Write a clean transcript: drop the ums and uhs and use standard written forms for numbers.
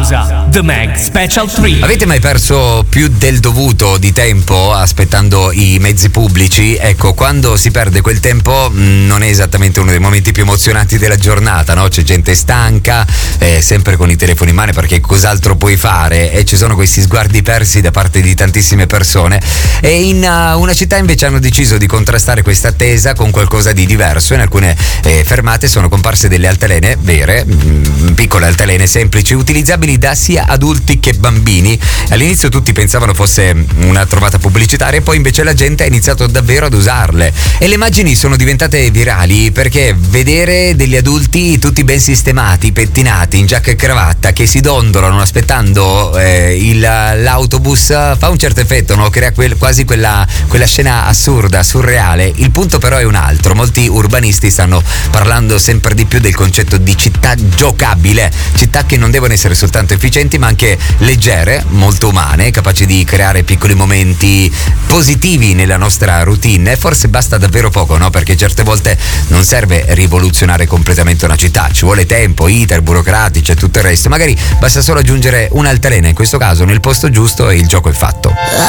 The Mag Special 3. Avete mai perso più del dovuto di tempo aspettando i mezzi pubblici? Ecco, quando si perde quel tempo non è esattamente uno dei momenti più emozionanti della giornata, no? C'è gente stanca, sempre con i telefoni in mano, perché cos'altro puoi fare? E ci sono questi sguardi persi da parte di tantissime persone, e in una città invece hanno deciso di contrastare questa attesa con qualcosa di diverso. In alcune fermate sono comparse delle altalene vere, piccole altalene semplici, utilizzabili da sia adulti che bambini. All'inizio tutti pensavano fosse una trovata pubblicitaria, e poi invece la gente ha iniziato davvero ad usarle, e le immagini sono diventate virali perché vedere degli adulti tutti ben sistemati, pettinati, in giacca e cravatta, che si dondolano aspettando l'autobus fa un certo effetto, no? Crea quasi quella scena assurda, surreale. Il punto però è un altro: molti urbanisti stanno parlando sempre di più del concetto di città giocabile, città che non devono essere soltanto efficienti ma anche leggere, molto umane, capaci di creare piccoli momenti positivi nella nostra routine. E forse basta davvero poco, no? Perché certe volte non serve rivoluzionare completamente una città, ci vuole tempo, iter burocratici e tutto il resto. Magari basta solo aggiungere un'altalena, in questo caso nel posto giusto, e il gioco è fatto.